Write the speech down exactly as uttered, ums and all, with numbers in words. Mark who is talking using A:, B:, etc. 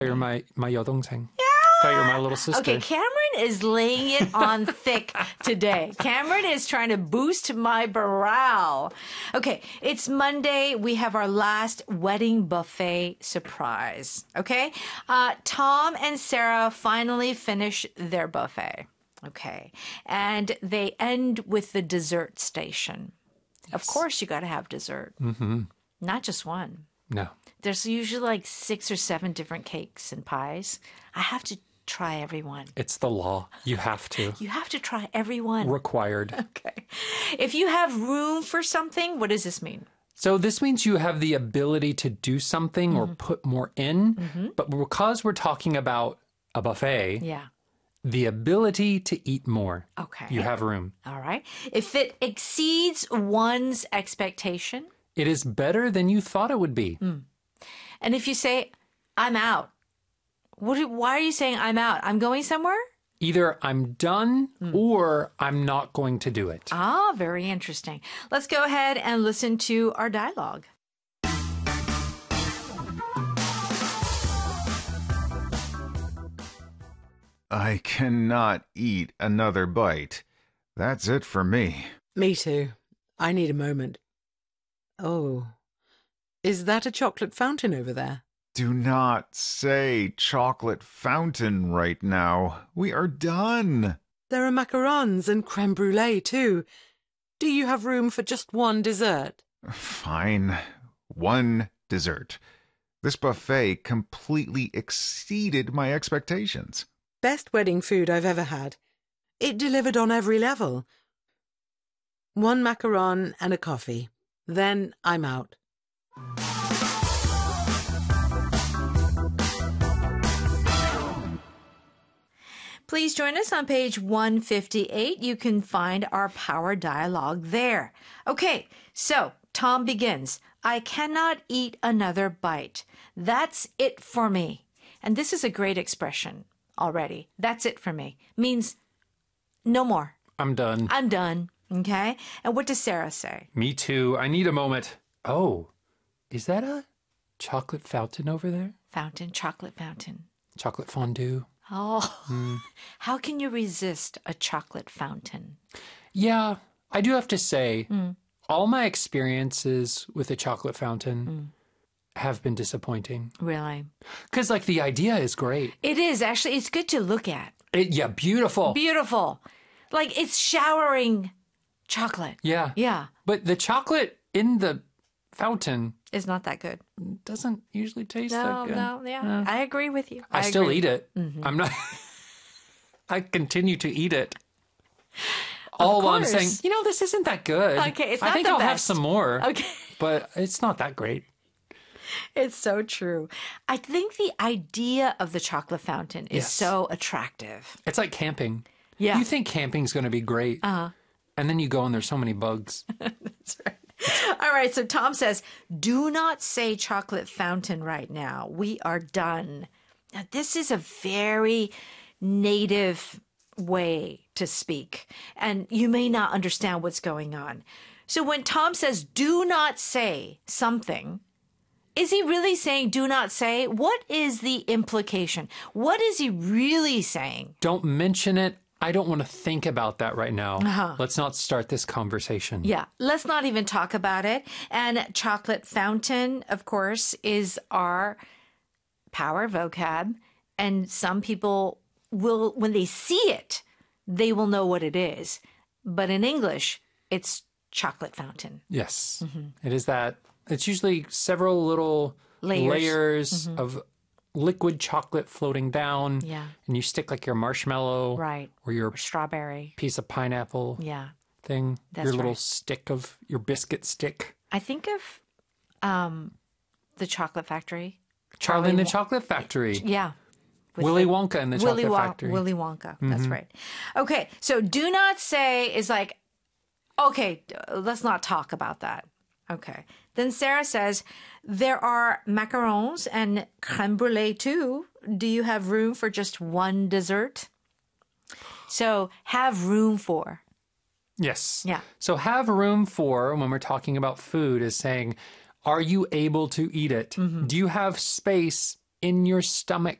A: You're my, my 여동생. Thought you were my little sister.
B: Okay, Cameron is laying it on thick today. Cameron is trying to boost my morale. Okay, it's Monday. We have our last wedding buffet surprise. Okay, uh, Tom and Sarah finally finish their buffet. Okay, and they end with the dessert station. Yes. Of course, you got to have dessert. Mm-hmm. Not just one.
A: No.
B: There's usually like six or seven different cakes and pies. I have to try every one.
A: It's the law. You have to.
B: You have to try every one.
A: Required.
B: Okay. If you have room for something, what does this mean?
A: So this means you have the ability to do something mm-hmm. or put more in. Mm-hmm. But because we're talking about a buffet,
B: yeah,
A: the ability to eat more.
B: Okay.
A: You have room.
B: All right. If it exceeds one's expectation,
A: it is better than you thought it would be.
B: Mm. And if you say, I'm out, what? Do, why are you saying I'm out? I'm going somewhere?
A: Either I'm done mm. or I'm not going to do it.
B: Ah, very interesting. Let's go ahead and listen to our dialogue.
C: I cannot eat another bite. That's it for me.
D: Me too. I need a moment. Oh, is that a chocolate fountain over there?
C: Do not say chocolate fountain right now. We are done.
D: There are macarons and creme brulee too. Do you have room for just one dessert?
C: Fine. One dessert. This buffet completely exceeded my expectations.
D: Best wedding food I've ever had. It delivered on every level. One macaron and a coffee. Then I'm out.
B: Please join us on page one fifty-eight. You can find our power dialogue there. Okay, so Tom begins. I cannot eat another bite. That's it for me. And this is a great expression already. That's it for me. Means no more.
A: I'm done.
B: I'm done. Okay? And what does Sarah say?
A: Me too. I need a moment. Oh, is that a chocolate fountain over there?
B: Fountain, chocolate fountain.
A: Chocolate fondue.
B: Oh, mm. How can you resist a chocolate fountain?
A: Yeah, I do have to say, mm. all my experiences with a chocolate fountain mm. have been disappointing.
B: Really?
A: Because, like, the idea is great.
B: It is. Actually, it's good to look at.
A: It, yeah, beautiful.
B: Beautiful. Like, it's showering chocolate.
A: Yeah.
B: Yeah.
A: But the chocolate in the fountain
B: is not that good.
A: Doesn't usually taste
B: no,
A: that good.
B: No, yeah. Uh, I agree with you.
A: I, I still eat it. Mm-hmm. I'm not... I continue to eat it. All while I'm saying, you know, this isn't that good.
B: Okay, it's not
A: I think
B: the
A: I'll
B: best.
A: have some more.
B: Okay.
A: But it's not that great.
B: It's so true. I think the idea of the chocolate fountain is
A: yes.
B: so attractive.
A: It's like camping.
B: Yeah.
A: You think camping's going to be great.
B: Uh-huh.
A: And then you go and there's so many bugs.
B: That's right. All right. So Tom says, do not say chocolate fountain right now. We are done. Now, this is a very native way to speak, and you may not understand what's going on. So when Tom says, do not say something, is he really saying do not say? What is the implication? What is he really saying?
A: Don't mention it. I don't want to think about that right now.
B: Uh-huh.
A: Let's not start this conversation.
B: Yeah, let's not even talk about it. And chocolate fountain, of course, is our power vocab. And some people will, when they see it, they will know what it is. But in English, it's chocolate fountain.
A: Yes, mm-hmm. It is that. It's usually several litlittle layers, layers mm-hmm. of liquid chocolate floating down.
B: Yeah. And
A: you stick like your marshmallow.
B: Right.
A: Or your
B: or strawberry.
A: Piece of pineapple.
B: Yeah.
A: Thing.
B: That's
A: your little
B: right.
A: stick of your biscuit stick.
B: I think of um, the Chocolate Factory.
A: Charlie and the Chocolate Factory.
B: Yeah.
A: Willy the, Wonka and the
B: Willy
A: Chocolate
B: Won-
A: Factory.
B: Willy Wonka.
A: Mm-hmm.
B: That's right. Okay. So do not say is like, okay, let's not talk about that. Okay. Then Sarah says, there are macarons and creme brulee too. Do you have room for just one dessert? So have room for.
A: Yes.
B: Yeah.
A: So have room for, when we're talking about food, is saying, are you able to eat it? Mm-hmm. Do you have space in your stomach